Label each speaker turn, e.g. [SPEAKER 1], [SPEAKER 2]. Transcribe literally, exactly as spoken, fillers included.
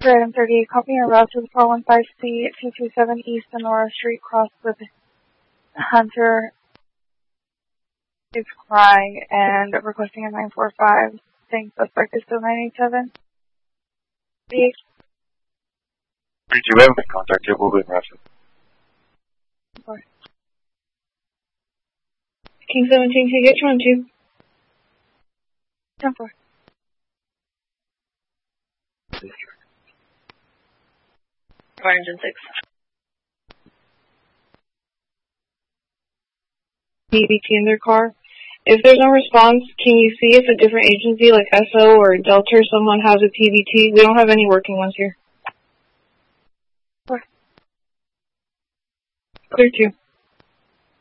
[SPEAKER 1] Item thirty-eight, copy and route to the four one five C two two seven East Sonora Street, cross with Hunter is crying and requesting a nine four five. Saying suspect is still nine eight seven. three
[SPEAKER 2] two seven, contact your moving Russia.
[SPEAKER 3] King seventeen, can you get you on two?
[SPEAKER 1] ten four.
[SPEAKER 3] Fire engine six. P B T in their car. If there's no response, can you see if a different agency like S O or Delta or someone has a P B T? We don't have any working ones here.
[SPEAKER 1] Four.
[SPEAKER 3] Clear two.